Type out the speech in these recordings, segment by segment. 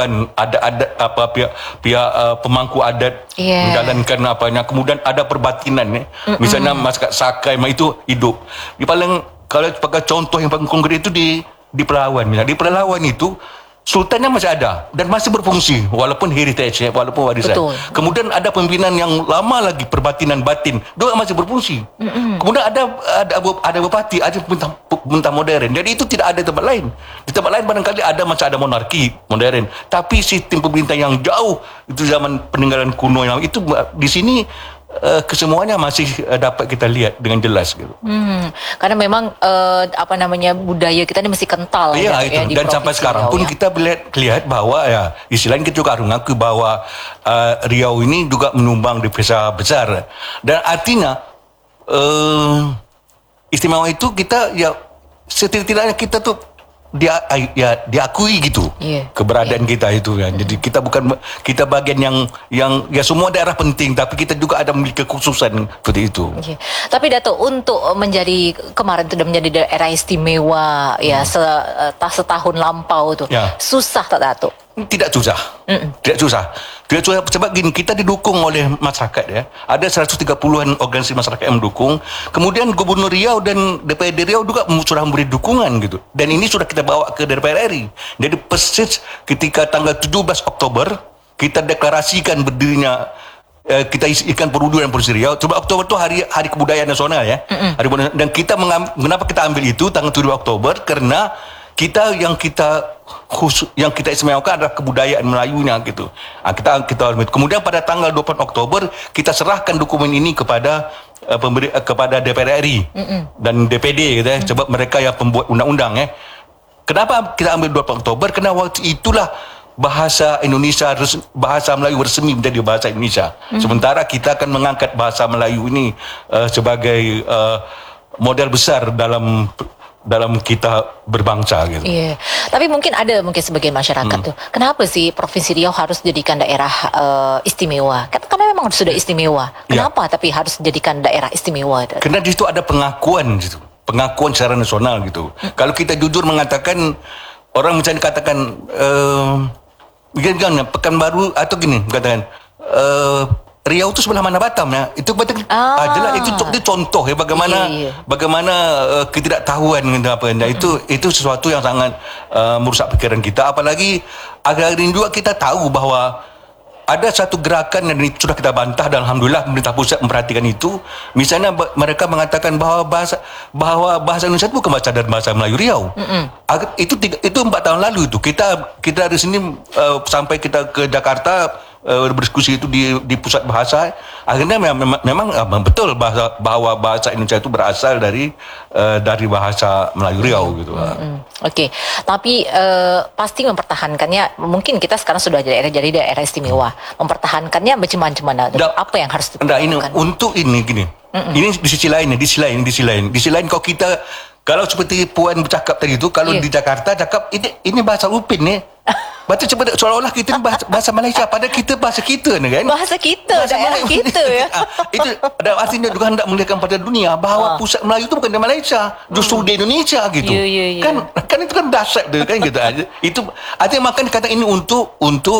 bantuan, ada apa pihak pemangku adat menjalankan apanya, kemudian ada perbatinan misalnya masyarakat Sakai itu hidup di paling, kalau sebagai contoh yang paling konkret itu di Pelawan. Di Pelawan itu sultannya masih ada dan masih berfungsi walaupun heritage, walaupun warisan. Betul. Kemudian ada pimpinan yang lama lagi, perbatinan batin, dia masih berfungsi. Kemudian ada bupati, ada pemerintah modern. Jadi itu tidak ada di tempat lain. Di tempat lain barangkali masih ada monarki modern, tapi sistem pemerintah yang jauh itu zaman peninggalan kuno yang itu di sini kesemuanya masih dapat kita lihat dengan jelas gitu. Karena memang budaya kita ini masih kental. Iya, itu. Dan sampai sekarang pun kita lihat bahwa istilahnya kita juga harus mengakui bahwa Riau ini juga menyumbang devisa besar. Dan artinya istimewa itu kita setidaknya kita tuh diakui gitu keberadaan kita itu kan. Jadi kita bagian yang semua daerah penting, tapi kita juga ada memiliki kekhususan seperti itu. Tapi Dato', untuk kemarin sudah menjadi daerah istimewa setahun lampau tuh susah tak Dato'? Tidak susah. Tidak susah. Sebab gini, kita didukung oleh masyarakat Ada 130-an organisasi masyarakat yang mendukung. Kemudian Gubernur Riau dan DPRD Riau juga sudah memberi dukungan gitu. Dan ini sudah kita bawa ke DPR RI. Jadi persis ketika tanggal 17 Oktober kita deklarasikan berdirinya, kita isikan Perudu dan Provinsi Riau. Sebab Oktober itu hari kebudayaan nasional Dan kenapa kita ambil itu tanggal 7 Oktober? Karena yang kita istimewakan adalah kebudayaan Melayunya gitu. Kita kemudian pada tanggal 28 Oktober kita serahkan dokumen ini kepada DPR RI dan DPD gitu sebab mereka yang pembuat undang-undang Kenapa kita ambil 28 Oktober? Karena waktu itulah bahasa Indonesia, bahasa Melayu resmi menjadi bahasa Indonesia. Sementara kita akan mengangkat bahasa Melayu ini sebagai model besar dalam kita berbangsa gitu. Tapi mungkin sebagian masyarakat tuh, kenapa sih Provinsi Riau harus dijadikan daerah istimewa? Karena memang sudah istimewa. Kenapa tapi harus dijadikan daerah istimewa? Karena di situ ada pengakuan secara nasional gitu. Kalau kita jujur mengatakan, orang misalnya katakan Pekanbaru atau gini katakan Riau itu sebelah mana Batam itu betul jelas itu contoh bagaimana ketidaktahuan itu sesuatu yang sangat merusak pikiran kita. Apalagi akhir-akhir ini juga kita tahu bahwa ada satu gerakan yang sudah kita bantah dan alhamdulillah pemerintah pusat memperhatikan itu. Misalnya mereka mengatakan bahwa bahasa Indonesia itu bukan bahasa Melayu Riau. Itu 4 tahun lalu itu kita dari sini sampai kita ke Jakarta berdiskusi itu di pusat bahasa. Akhirnya memang betul bahwa bahasa Indonesia itu berasal dari bahasa Melayu Riau gitu. Okey, tapi pasti mempertahankannya. Mungkin kita sekarang sudah jadi daerah istimewa. Mempertahankannya macam mana? Apa yang harus dilakukan? Untuk ini gini. Ini di sisi lain kalau seperti Puan bercakap tadi itu, kalau di Jakarta cakap ini bahasa Upin Baca seolah-olah kita ni bahasa Malaysia, padahal kita bahasa kita kan? Bahasa kita, daerah kita Itu artinya juga hendak melihatkan pada dunia bahawa pusat Melayu itu bukan di Malaysia, justru di Indonesia gitu. Kan itu kan dahsyat tu kan gitu aja. Itu artinya makan kata ini untuk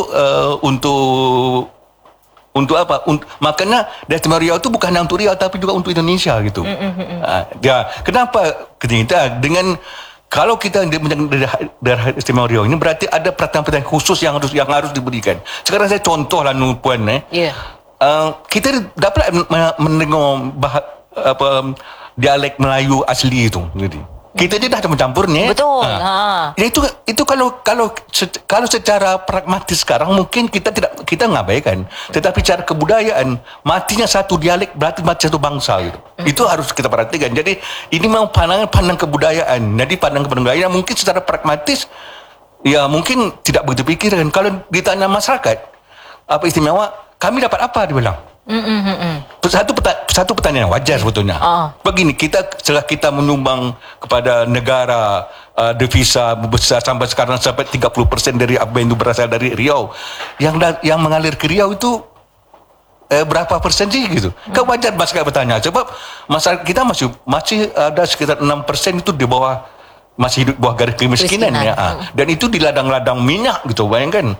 apa? Makanya Daerah Riau itu bukan hanya untuk Riau tapi juga untuk Indonesia gitu. Kenapa kita dengan kalau kita daerah istimewa Riau ini berarti ada perhatian-perhatian khusus yang harus diberikan. Sekarang saya contohlah Puan kita dapat mendengar dialek Melayu asli itu. Kita dia dah ada mencampurnya. Betul. Itu kalau secara pragmatis sekarang mungkin kita ngabaikan. Tetapi secara kebudayaan matinya satu dialek berarti mati satu bangsa gitu. Itu harus kita perhatikan. Jadi ini memang pandang kebudayaan. Jadi pandang kebudayaan mungkin secara pragmatis mungkin tidak begitu pikiran. Kalau ditanya masyarakat apa istimewa, kami dapat apa dia bilang? Satu pertanyaan yang wajar sebetulnya. Begini, setelah kita menyumbang kepada negara devisa besar sampai sekarang sampai 30% dari apa yang itu berasal dari Riau. Yang mengalir ke Riau itu berapa persen sih gitu? Kan wajar masyarakat bertanya. Sebab masyarakat kita masih ada sekitar 6% itu di bawah, masih hidup bawah garis kemiskinan. Dan itu di ladang-ladang minyak gitu, bayangkan.